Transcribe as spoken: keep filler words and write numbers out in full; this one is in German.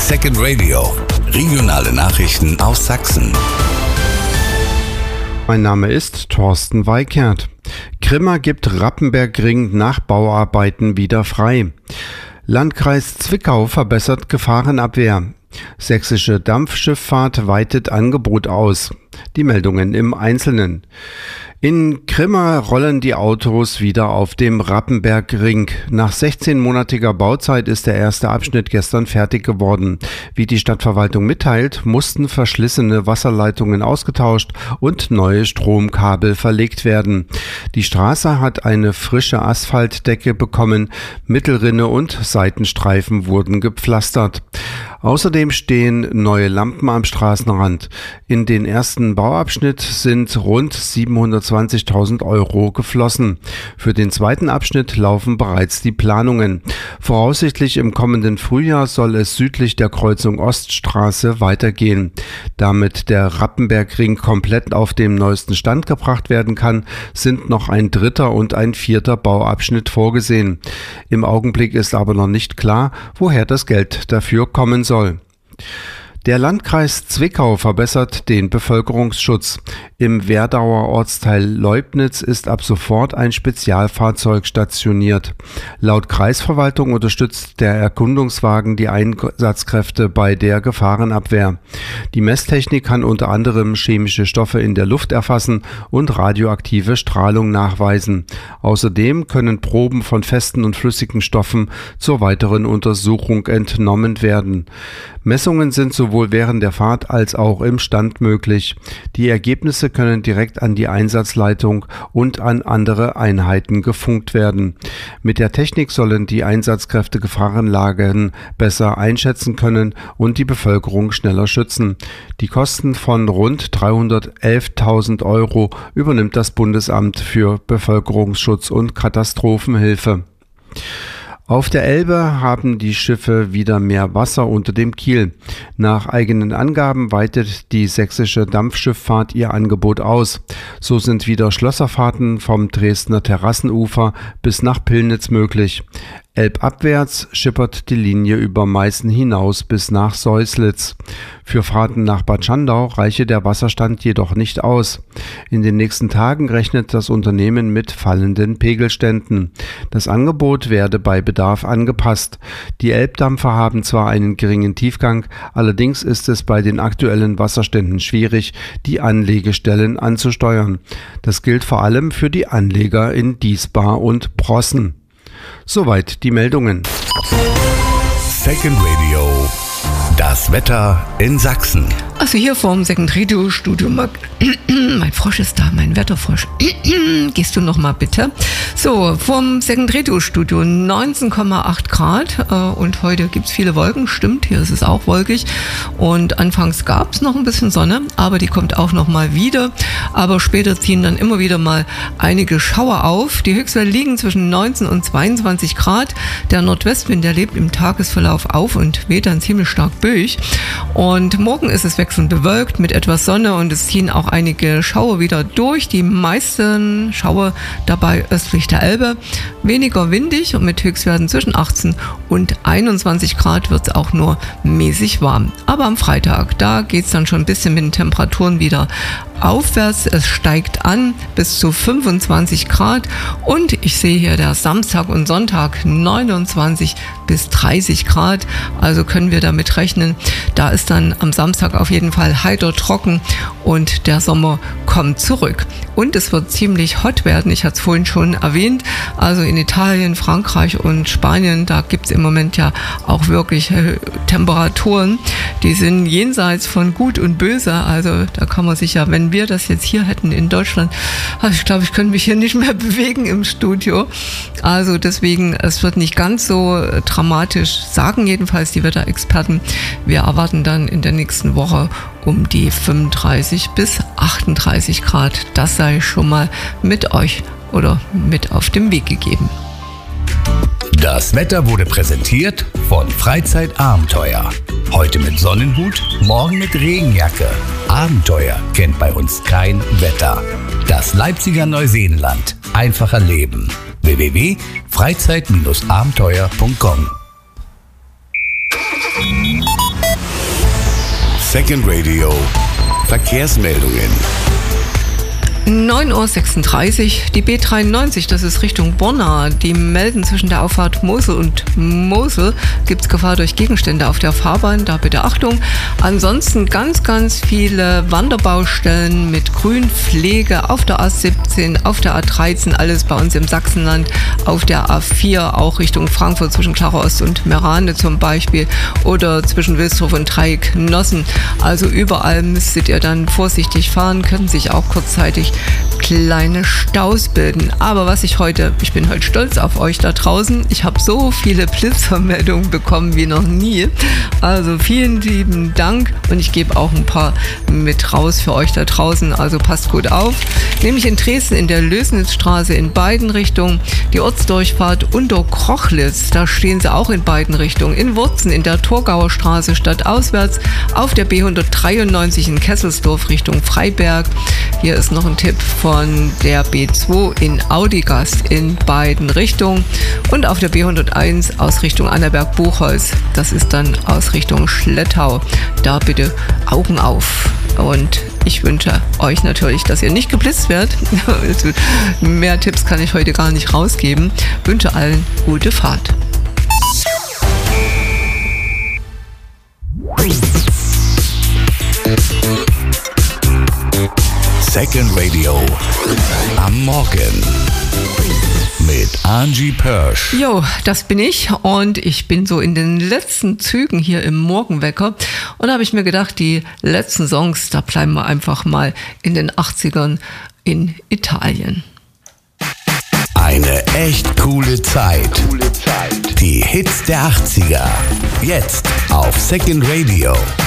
Second Radio. Regionale Nachrichten aus Sachsen. Mein Name ist Thorsten Weikert. Grimma gibt Rappenbergring nach Bauarbeiten wieder frei. Landkreis Zwickau verbessert Gefahrenabwehr. Sächsische Dampfschifffahrt weitet Angebot aus. Die Meldungen im Einzelnen. In Grimma rollen die Autos wieder auf dem Rappenbergring. Nach sechzehnmonatiger Bauzeit ist der erste Abschnitt gestern fertig geworden. Wie die Stadtverwaltung mitteilt, mussten verschlissene Wasserleitungen ausgetauscht und neue Stromkabel verlegt werden. Die Straße hat eine frische Asphaltdecke bekommen, Mittelrinne und Seitenstreifen wurden gepflastert. Außerdem stehen neue Lampen am Straßenrand. In den ersten Bauabschnitt sind rund siebenhundertzwanzigtausend Euro geflossen. Für den zweiten Abschnitt laufen bereits die Planungen. Voraussichtlich im kommenden Frühjahr soll es südlich der Kreuzung Oststraße weitergehen. Damit der Rappenbergring komplett auf dem neuesten Stand gebracht werden kann, sind noch ein dritter und ein vierter Bauabschnitt vorgesehen. Im Augenblick ist aber noch nicht klar, woher das Geld dafür kommen soll. Der Landkreis Zwickau verbessert den Bevölkerungsschutz. Im Werdauer Ortsteil Leubnitz ist ab sofort ein Spezialfahrzeug stationiert. Laut Kreisverwaltung unterstützt der Erkundungswagen die Einsatzkräfte bei der Gefahrenabwehr. Die Messtechnik kann unter anderem chemische Stoffe in der Luft erfassen und radioaktive Strahlung nachweisen. Außerdem können Proben von festen und flüssigen Stoffen zur weiteren Untersuchung entnommen werden. Messungen sind sowohl während der Fahrt als auch im Stand möglich. Die Ergebnisse können direkt an die Einsatzleitung und an andere Einheiten gefunkt werden. Mit der Technik sollen die Einsatzkräfte Gefahrenlagen besser einschätzen können und die Bevölkerung schneller schützen. Die Kosten von rund dreihundertelftausend Euro übernimmt das Bundesamt für Bevölkerungsschutz und Katastrophenhilfe. Auf der Elbe haben die Schiffe wieder mehr Wasser unter dem Kiel. Nach eigenen Angaben weitet die sächsische Dampfschifffahrt ihr Angebot aus. So sind wieder Schlösserfahrten vom Dresdner Terrassenufer bis nach Pillnitz möglich. Elbabwärts schippert die Linie über Meißen hinaus bis nach Seuslitz. Für Fahrten nach Bad Schandau reiche der Wasserstand jedoch nicht aus. In den nächsten Tagen rechnet das Unternehmen mit fallenden Pegelständen. Das Angebot werde bei Bedarf angepasst. Die Elbdampfer haben zwar einen geringen Tiefgang, allerdings ist es bei den aktuellen Wasserständen schwierig, die Anlegestellen anzusteuern. Das gilt vor allem für die Anleger in Diesbar und Prossen. Soweit die Meldungen. Second Radio. Das Wetter in Sachsen. Also hier vorm Second Radio Studio. Mein Frosch ist da, mein Wetterfrosch. Gehst du noch mal bitte? So, vom Second Radio Studio neunzehn Komma acht Grad. Und heute gibt es viele Wolken. Stimmt, hier ist es auch wolkig. Und anfangs gab es noch ein bisschen Sonne, aber die kommt auch noch mal wieder. Aber später ziehen dann immer wieder mal einige Schauer auf. Die Höchstwerte liegen zwischen neunzehn und zweiundzwanzig Grad. Der Nordwestwind, der lebt im Tagesverlauf auf und weht dann ziemlich stark durch. Und morgen ist es wechselnd bewölkt mit etwas Sonne und es ziehen auch einige Schauer wieder durch. Die meisten Schauer dabei östlich der Elbe. Weniger windig und mit Höchstwerten zwischen achtzehn und einundzwanzig Grad wird es auch nur mäßig warm. Aber am Freitag, da geht es dann schon ein bisschen mit den Temperaturen wieder aufwärts. Es steigt an bis zu fünfundzwanzig Grad und ich sehe hier der Samstag und Sonntag neunundzwanzig bis dreißig Grad. Also können wir damit rechnen. Da ist dann am Samstag auf jeden Fall heiter trocken und der Sommer kommt zurück. Und es wird ziemlich hot werden. Ich hatte es vorhin schon erwähnt. Also in Italien, Frankreich und Spanien, da gibt es im Moment ja auch wirklich äh, Temperaturen, die sind jenseits von Gut und Böse. Also da kann man sich ja, wenn wir das jetzt hier hätten in Deutschland, also ich glaube, ich könnte mich hier nicht mehr bewegen im Studio. Also deswegen, es wird nicht ganz so dramatisch, sagen jedenfalls die Wetterexperten. Wir erwarten dann in der nächsten Woche um die fünfunddreißig bis achtunddreißig Grad. Das sei schon mal mit euch oder mit auf den Weg gegeben. Das Wetter wurde präsentiert von Freizeitabenteuer. Heute mit Sonnenhut, morgen mit Regenjacke. Abenteuer kennt bei uns kein Wetter. Das Leipziger Neuseenland. Einfacher Leben. w w w punkt freizeit Bindestrich abenteuer punkt com Second Radio Verkehrsmeldungen. neun Uhr sechsunddreißig, die B dreiundneunzig, das ist Richtung Borna. Die melden, zwischen der Auffahrt Mosel und Mosel gibt es Gefahr durch Gegenstände auf der Fahrbahn, da bitte Achtung. Ansonsten ganz, ganz viele Wanderbaustellen mit Grünpflege auf der A siebzehn, auf der A dreizehn, alles bei uns im Sachsenland, auf der A vier, auch Richtung Frankfurt zwischen Klara Ost und Merane zum Beispiel oder zwischen Wilsdorf und Dreiecknossen. Also überall müsstet ihr dann vorsichtig fahren, können sich auch kurzzeitig kleine Staus bilden. Aber was ich heute, ich bin heute stolz auf euch da draußen. Ich habe so viele Blitzvermeldungen bekommen wie noch nie. Also vielen lieben Dank und ich gebe auch ein paar mit raus für euch da draußen. Also passt gut auf. Nämlich in Dresden in der Lösnitzstraße in beiden Richtungen. Die Ortsdurchfahrt unter Krochlitz, da stehen sie auch in beiden Richtungen. In Wurzen in der Thurgauer Straße stadtauswärts. Auf der B hundertdreiundneunzig in Kesselsdorf Richtung Freiberg. Hier ist noch ein Tipp von der B zwei in Audigast in beiden Richtungen und auf der B hunderteins aus Richtung Annaberg-Buchholz. Das ist dann aus Richtung Schlettau. Da bitte Augen auf. Und ich wünsche euch natürlich, dass ihr nicht geblitzt werdet. Mehr Tipps kann ich heute gar nicht rausgeben. Wünsche allen gute Fahrt. Second Radio am Morgen mit Angie Pörsch. Jo, das bin ich und ich bin so in den letzten Zügen hier im Morgenwecker und da habe ich mir gedacht, die letzten Songs, da bleiben wir einfach mal in den achtzigern in Italien. Eine echt coole Zeit. Die Hits der achtziger. Jetzt auf Second Radio.